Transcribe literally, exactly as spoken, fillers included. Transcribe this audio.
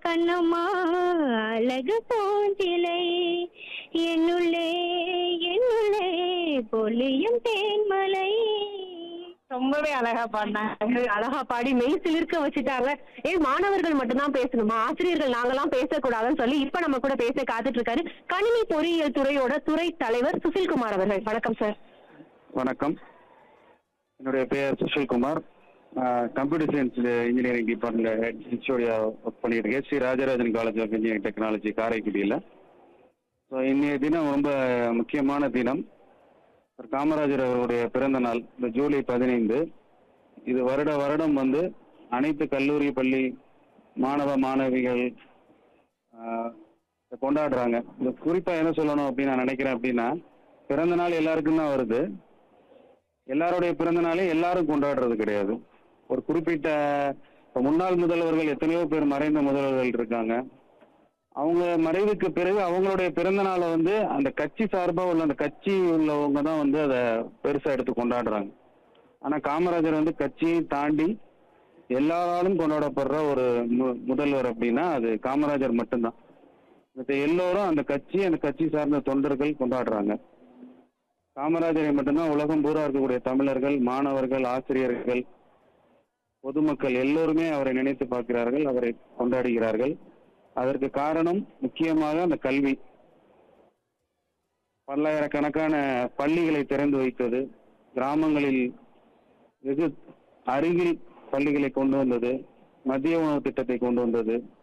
கண்ணம்மா அழகு பூஞ்சிலை என்னுள்ளே என்னுள்ளே பொலியும் தேன்மலை. ரொம்பவே அழகா பாடினாங்க. அழகா பாடி மெய் சிலிர்க்க வச்சுட்டாங்க. ஏன் மாணவர்கள் மட்டும்தான் பேசணுமா, ஆசிரியர்கள் நாங்கெல்லாம் பேசக்கூடாதுன்னு சொல்லி இப்ப நம்ம கூட பேச காத்துட்டு இருக்காரு கணினி பொறியியல் துறையோட துறை தலைவர் சுசில்குமார் அவர்கள். வணக்கம் சார். வணக்கம், என்னுடைய பெயர் Sushil Kumar. Computer science engineering department ஹெச்ஓடியா work பண்ணிட்டு இருக்கேன், Sri Rajarajan college of engineering technology காரைக்குடியில். ஸோ இன்றைய தினம் ரொம்ப முக்கியமான தினம். காமராஜர் அவருடைய பிறந்த நாள் இந்த ஜூலை பதினைந்து. இது வருட வருடம் வந்து அனைத்து கல்லூரி பள்ளி மாணவ மாணவிகள் கொண்டாடுறாங்க. இந்த குறிப்பாக என்ன சொல்லணும் அப்படின்னு நான் நினைக்கிறேன் அப்படின்னா, பிறந்த நாள் எல்லாருக்கும் தான் வருது. எல்லாருடைய பிறந்த நாளே எல்லாரும் கொண்டாடுறது கிடையாது. ஒரு குறிப்பிட்ட முன்னாள் முதல்வர்கள் எத்தனையோ பேர் மறைந்த முதல்வர்கள் இருக்காங்க. அவங்க மறைவுக்கு பிறகு அவங்களுடைய பிறந்த நாளை வந்து அந்த கட்சி சார்பாக உள்ள அந்த கட்சி உள்ளவங்க தான் வந்து அதை பெருசாக எடுத்து கொண்டாடுறாங்க. ஆனால் காமராஜர் வந்து கட்சியை தாண்டி எல்லாராலும் கொண்டாடப்படுற ஒரு மு முதல்வர் அப்படின்னா அது காமராஜர் மட்டும்தான். மற்ற எல்லோரும் அந்த கட்சி அந்த கட்சி சார்ந்த தொண்டர்கள் கொண்டாடுறாங்க. காமராஜரை மட்டும்தான் உலகம் பூரா இருக்கக்கூடிய தமிழர்கள், மாணவர்கள், ஆசிரியர்கள், பொதுமக்கள் எல்லோருமே அவரை நினைத்து பார்க்கிறார்கள், அவரை கொண்டாடுகிறார்கள். அதற்கு காரணம் முக்கியமாக அந்த கல்வி. பல்லாயிரக்கணக்கான பள்ளிகளை திறந்து வைத்தது, கிராமங்களில் வெகு அருகில் பள்ளிகளை கொண்டு வந்தது, மதிய உணவு திட்டத்தை கொண்டு வந்தது,